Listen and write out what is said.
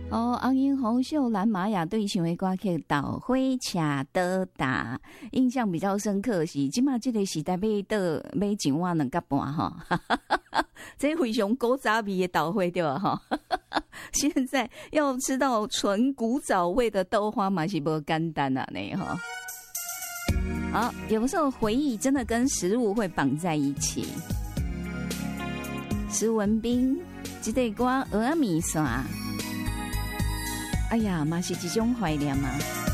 哦，红樱红秀蓝玛雅对唱的歌曲《岛花车倒达》，印象比较深刻是，即马这个时代要上晚2点半哈，这非常古早味的岛花对吧哈？现在要吃到纯古早味的豆花嘛是不简单啊呢哈。好，有时候回忆真的跟食物会绑在一起。石文彬这个歌蚵仔面线。哎呀，嘛是一种怀念嘛。